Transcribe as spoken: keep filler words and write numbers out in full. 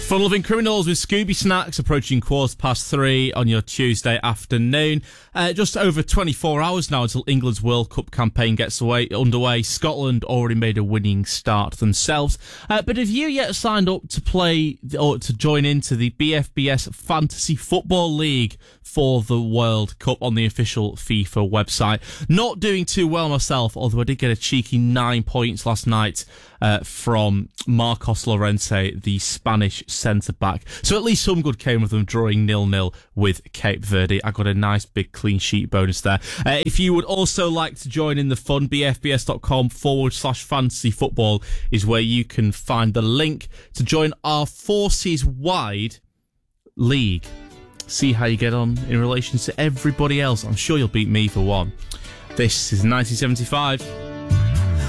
Fun-loving criminals with Scooby Snacks approaching quarter past three on your Tuesday afternoon. Uh, just over twenty-four hours now until England's World Cup campaign gets away, underway. Scotland already made a winning start themselves. Uh, but have you yet signed up to play or to join into the B F B S Fantasy Football League for the World Cup on the official FIFA website? Not doing too well myself, although I did get a cheeky nine points last night uh, from Marcos Llorente, the Spanish centre-back. So at least some good came of them drawing nil-nil with Cape Verde. I got a nice big clean sheet bonus there. Uh, if you would also like to join in the fun, bfbs.com forward slash fantasy football is where you can find the link to join our forces-wide league. See how you get on in relation to everybody else. I'm sure you'll beat me for one. This is nineteen seventy-five.